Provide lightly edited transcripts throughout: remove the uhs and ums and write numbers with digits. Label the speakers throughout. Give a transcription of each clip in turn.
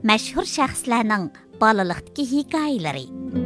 Speaker 1: mashhur shaxslarning bolalikdagi hikoyalari.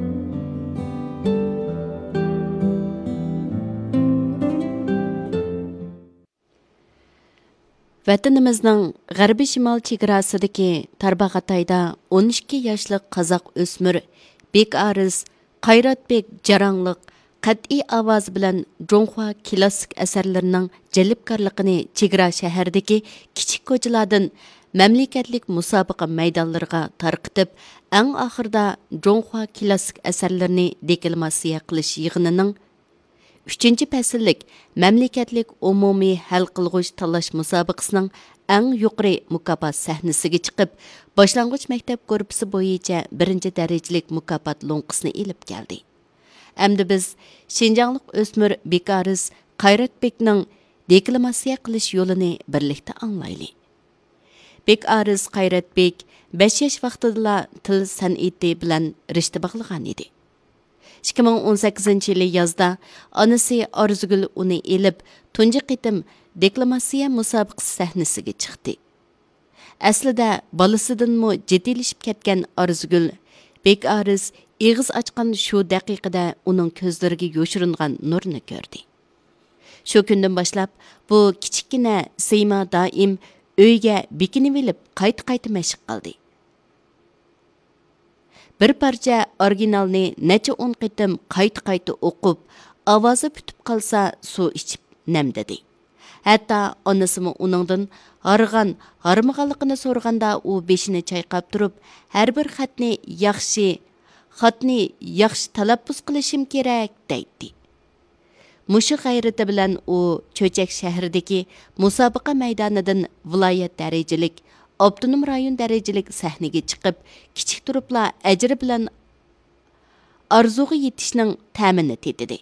Speaker 2: Vatanimizning g'arbiy shimol chegarasidagi Tarbag'atayda 12 yoshli qozoq o'smir Bekariz Qayratbek Jarangliq qat'iy ovoz bilan Jonghua klassik asarlarining jalbkorligini chegara shahardagi kichik ko'chalardan mamlakatlik musobaqa maydonlariga tarqitib, eng oxirida Jonghua klassik asarlarini deklamatsiya qilish yig'inining 3 fasllik mamlakatlik umumiy hal qilg'uch tanlash musobaqasining eng yuqori mukofot sahnasiga chiqib, boshlang'ich maktab korpusi bo'yicha 1-darajalik mukofot lo'nqisini ilib keldi. Endi biz Şinjanlik o'smir Bekariz Qayratbekning deklamatsiya qilish yo'lini birlikda anglayli. Bekariz Qayratbek 5 yosh vaqtida til san'ati bilan rishta bog'lagan edi. 2018 yılı yazda anası Arzugul uni elib, tunji qitim deklamatsiya musobaqasi sahnasiga chiqdi. Aslida balasidanmi jiddiylasib ketgan Arzugul Bekariz ig'iz ochgan shu daqiqada uning ko'zlariga yo'shiringan nurni ko'rdi. Shu kundan boshlab bu kichikgina Siyma doim uyga bekinib olib, qayta mashq qildi. Bir parcha originalni necha 10 qitim qayta o'qib, ovozi putib qolsa suv ichib namdadi. Hatto onasimi uningdan harmag'anligini so'raganda u beshini chayqab turib, har bir xatni yaxshi talaffuz qilishim kerak deydi. Mushu g'ayrati bilan u Cho'chak shahridagi musobaqa maydonidan viloyat darajalik Abdunum rayon darajalik sahnaga chiqib, kichik turibla ajri bilan arzuga yetishning ta'minini tetidi.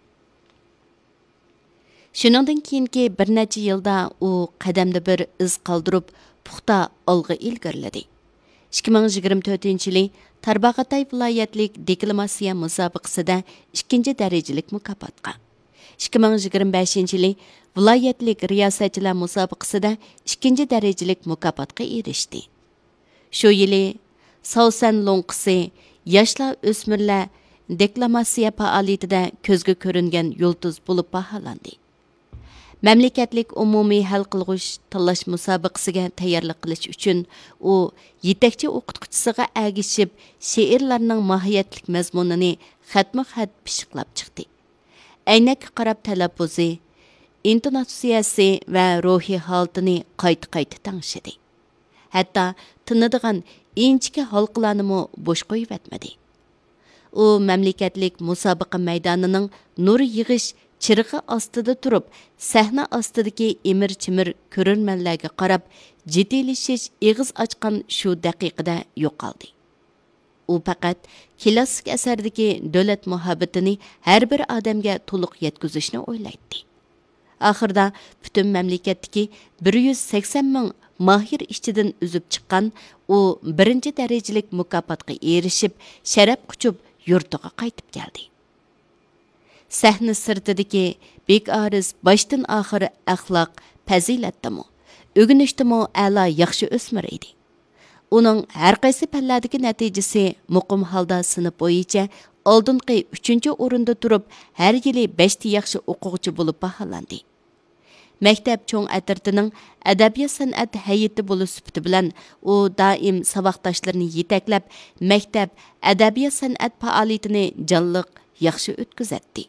Speaker 2: Shuningdan keyingi bir necha yilda u qadamda bir iz qoldirib, puxta olg'a ilgirladi. 2024-yili Tarbag'atay viloyatlik deklamatsiya musobaqasida 2-darajalik mukofotga, 2025-yili viloyatlik riyosatchilar musobaqasida 2-darajalik mukofotga erishdi. Shu yili Sausan lo'nqisi yoshlar o'smirlar deklamatsiya faoliyatida ko'zga ko'ringan yulduz bo'lib baholandi. Mamlakatlik umumiy hal qilg'uch tanlash musobaqasiga tayyorlik qilish uchun u yetakchi o'qituvchisiga agishib, she'rlarning mohiyatlik mazmunini xatma-xat pishiqlab chiqdi. Aynakka qarab talaffuzi, intonatsiyasi va ruhiy holatini qayta tangshidi. Hatto tinadigan inchika halqalarni bo'sh qo'yib etmadi. U mamlakatlik musobaqa maydonining nur yig'ish chirig'i ostida turib, sahna ostidagi emir-chimir ko'rarmanlarga qarab, jiddiylashish ig'iz ochgan shu daqiqada yo'qoldi. U faqat klassik asardagi davlat muhabbatini har bir odamga to'liq yetkazishni o'ylaydi. Oxirida butun mamlakatdagi 180 ming mahir ishchidan uzib chiqqan u 1-darajalik mukofotga erishib, sharaf quchib yurtiga qaytib keldi. Sahna sirtidagi Bekariz boshdan oxir axloq, fazilatdami, o'ginishdimi a'lo yaxshi o'smir edi. Uning har qaysi palladagi natijasi muqim holda sinf bo'yicha oldingi 3-o'rinda turib, har yili 5 ta yaxshi o'quvchi bo'lib baholandi. Maktab cho'ng atirtining adabiyot san'at hay'ati bo'lish sifati bilan u doim saboqdoshlarini yetaklab, maktab adabiyot san'at faoliyatini jonliq yaxshi o'tkazatdi.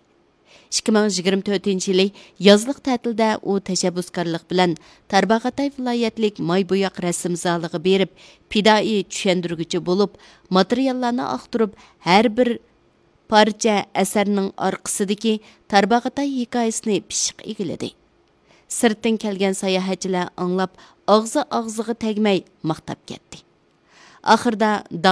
Speaker 2: 2024-yili yozliq ta'tilda u tashabbuskorlik bilan Tarbag'atay viloyatlik Maybo'yoq rasm zaliga berib, fidoi tushundirguchi bo'lib, materiallarni aqtirib, har bir parcha asarning orqasidagi Tarbag'atay hikoyasini pishiq egiladi. Sirtdan kelgan sayohatchilar anglab, og'ziga tegmay maqtab ketdi. Oxirida